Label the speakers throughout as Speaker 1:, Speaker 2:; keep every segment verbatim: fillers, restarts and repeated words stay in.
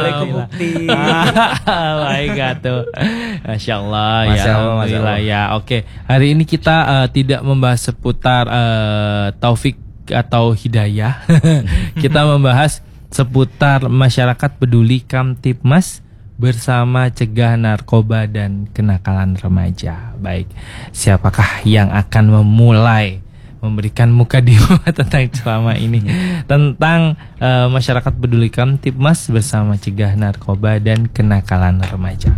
Speaker 1: iku bukti.
Speaker 2: Baik tuh. Masya Allah ya.
Speaker 1: Masya Allah,
Speaker 2: Alhamdulillah ya. Oke, hari ini kita uh, tidak membahas seputar uh, taufik atau hidayah. Kita membahas seputar masyarakat peduli Kamtibmas bersama cegah narkoba dan kenakalan remaja. Baik, siapakah yang akan memulai memberikan mukadimah tentang selama ini tentang uh, masyarakat peduli Kamtibmas bersama cegah narkoba dan kenakalan remaja?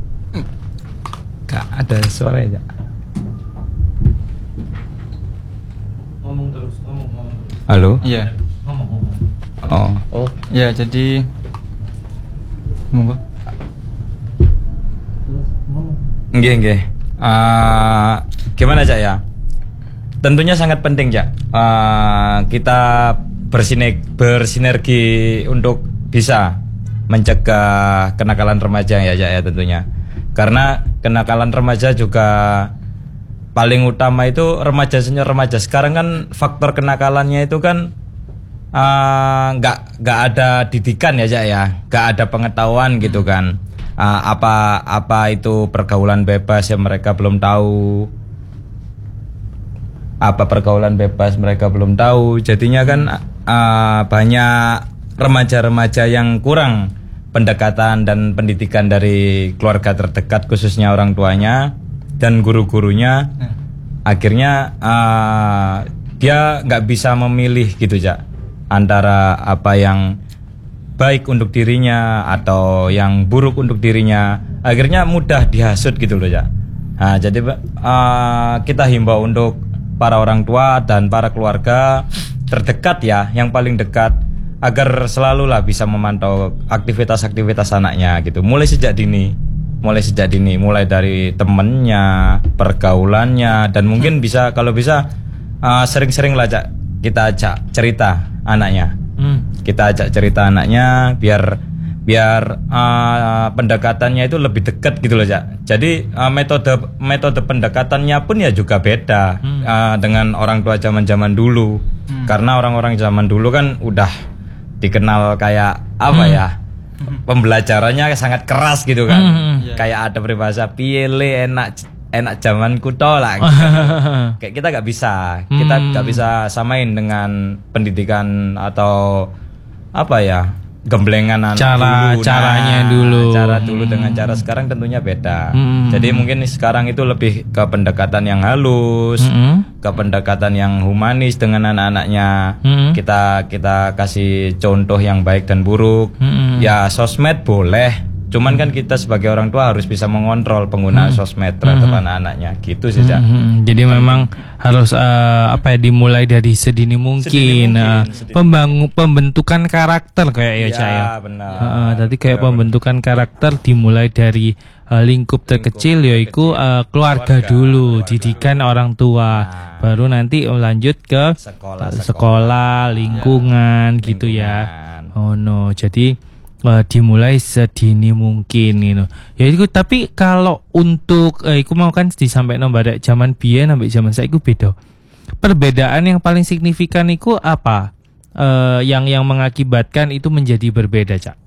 Speaker 1: Gak ada suara ya.
Speaker 2: Ngomong terus, ngomong, ngomong.
Speaker 1: Halo?
Speaker 3: Iya.
Speaker 2: Ngomong, ngomong.
Speaker 1: Oh.
Speaker 2: Oh,
Speaker 3: Ya, jadi monggo.
Speaker 1: Nggih, nggih. Eh, gimana Cak ya? Tentunya sangat penting Cak. Eh, kita bersiner- bersinergi untuk bisa mencegah kenakalan remaja ya Cak ya tentunya. Karena kenakalan remaja juga paling utama itu remaja senior remaja. Sekarang kan faktor kenakalannya itu kan nggak uh, nggak ada didikan ya Cak ya, nggak ada pengetahuan gitu kan. Uh, apa apa itu pergaulan bebas yang mereka belum tahu, apa pergaulan bebas mereka belum tahu. Jadinya kan uh, banyak remaja-remaja yang kurang pendekatan dan pendidikan dari keluarga terdekat, khususnya orang tuanya dan guru-gurunya. Akhirnya uh, dia nggak bisa memilih gitu Cak, antara apa yang baik untuk dirinya atau yang buruk untuk dirinya. Akhirnya mudah dihasut gitu loh Cak. Nah, jadi uh, kita himbau untuk para orang tua dan para keluarga terdekat ya, yang paling dekat, agar selalulah bisa memantau aktivitas-aktivitas anaknya gitu, mulai sejak dini. Mulai sejak dini, mulai dari temennya, pergaulannya, dan mungkin bisa kalau bisa uh, sering-sering lah Cak, kita ajak cerita anaknya. Hmm. Kita ajak cerita anaknya biar biar uh, pendekatannya itu lebih dekat gitu loh Cak. Jadi uh, metode metode pendekatannya pun ya juga beda hmm. uh, dengan orang tua zaman-zaman dulu. Hmm. Karena orang-orang zaman dulu kan udah dikenal kayak apa hmm. ya? Pembelajarannya sangat keras gitu kan. Hmm. Kayak ada peribahasa piye enak enak zaman kuto lah gitu. Kayak kita nggak bisa kita nggak hmm. bisa samain dengan pendidikan atau apa ya, gemblengan
Speaker 2: cara
Speaker 1: dulu.
Speaker 2: caranya
Speaker 1: Nah,
Speaker 2: dulu
Speaker 1: cara dulu
Speaker 2: hmm.
Speaker 1: dengan cara sekarang tentunya beda.
Speaker 2: hmm.
Speaker 1: Jadi mungkin sekarang itu lebih ke pendekatan yang halus, hmm. ke pendekatan yang humanis dengan anak-anaknya. hmm. kita kita kasih contoh yang baik dan buruk. hmm. Ya sosmed boleh, cuman kan kita sebagai orang tua harus bisa mengontrol penggunaan hmm. sosmed terhadap hmm. anak-anaknya gitu sih Cak.
Speaker 2: Hmm. Jadi memang harus uh, apa ya, dimulai dari sedini mungkin, sedini mungkin uh, sedini. Pembangun pembentukan karakter kayak ya Cak ya.
Speaker 1: Benar.
Speaker 2: Uh, tadi kayak
Speaker 1: benar,
Speaker 2: pembentukan benar. karakter dimulai dari uh, lingkup terkecil lingkup yaitu uh, keluarga, keluarga dulu, keluarga. Didikan orang tua. Nah. Baru nanti lanjut ke sekolah, sekolah, sekolah lingkungan, ya. Gitu lingkungan. Ya. Oh no, jadi Uh, dimulai sedini mungkin gitu. Ya itu, tapi kalau untuk eh, aku mau kan disampaikan pada zaman biyen sampai zaman saya itu beda. Perbedaan yang paling signifikan itu apa? Uh, yang yang mengakibatkan itu menjadi berbeda Cak.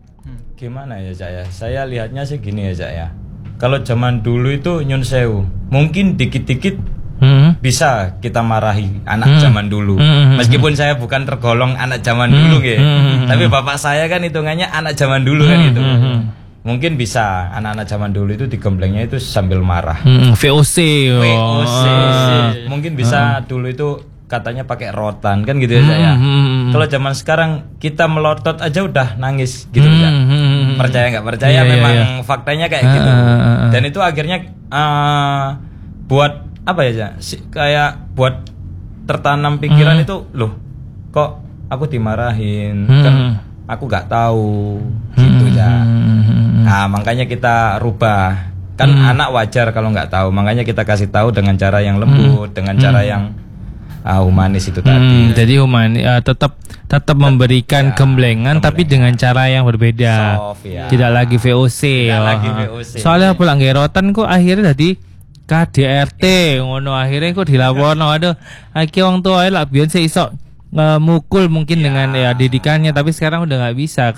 Speaker 1: Gimana ya Cak ya? Saya lihatnya sih gini ya Cak ya. Kalau zaman dulu itu nyun sewu, mungkin dikit-dikit Hmm. bisa kita marahi anak hmm. zaman dulu. Hmm. Meskipun saya bukan tergolong anak zaman hmm. dulu gitu. Hmm. Tapi bapak saya kan hitungannya anak zaman dulu hmm. kan gitu. Hmm. Mungkin bisa anak-anak zaman dulu itu digemblengnya itu sambil marah.
Speaker 2: Hmm. V O C.
Speaker 1: V O C. Oh. Mungkin bisa hmm. dulu itu katanya pakai rotan kan gitu ya hmm. saya. Hmm. Kalau zaman sekarang kita melotot aja udah nangis gitu hmm. ya. Hmm. Percaya nggak percaya yeah, memang yeah, yeah. faktanya kayak uh, gitu. Dan itu akhirnya uh, buat apa ya si, kayak buat tertanam pikiran hmm. itu loh, kok aku dimarahin hmm. kan aku nggak tahu hmm. gitu ya. Hmm. Nah makanya kita rubah kan hmm. anak wajar kalau nggak tahu, makanya kita kasih tahu dengan cara yang lembut, hmm. dengan cara hmm. yang uh, humanis itu hmm. tadi.
Speaker 2: Jadi humanis uh, tetap tetap memberikan ya, gemblengan tapi dengan cara yang berbeda. Soft, ya. Tidak lagi V O C.
Speaker 1: Tidak
Speaker 2: oh.
Speaker 1: lagi V O C.
Speaker 2: Soalnya pulang gerotan kok akhirnya tadi K D R T ngono akhirnya kok dilaporno. Aduh, iki wong tua lah biyen sik iso uh, mukul mungkin ya. Dengan ya didikannya, tapi sekarang udah nggak bisa.